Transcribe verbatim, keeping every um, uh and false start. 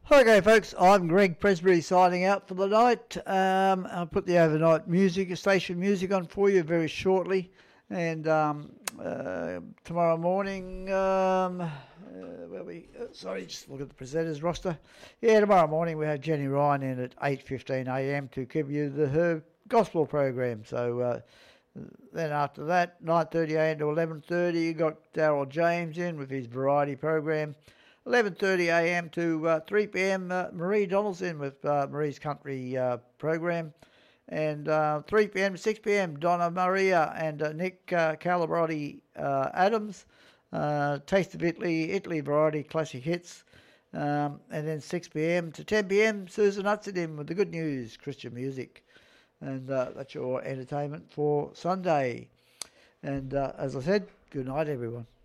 Okay, folks, I'm Greg Presbury signing out for the night. Um, I'll put the overnight music, station music on for you very shortly. And um, uh, tomorrow morning, um, uh, where we, uh, sorry, just look at the presenters roster. Yeah, tomorrow morning we have Jenny Ryan in at eight fifteen a m to give you the her gospel program. So uh, then after that, nine thirty a m to eleven thirty, you got Daryl James in with his variety program. eleven thirty a m to uh, three p m, uh, Marie Donaldson with uh, Marie's Country uh, program. And uh, three p m to six p m, Donna Maria and uh, Nick uh, Calabrotti uh, Adams. Uh, Taste of Italy, Italy Variety Classic Hits. Um, and then six p m to ten p m, Susan Hutson with the good news, Christian music. And uh, that's your entertainment for Sunday. And uh, as I said, good night, everyone.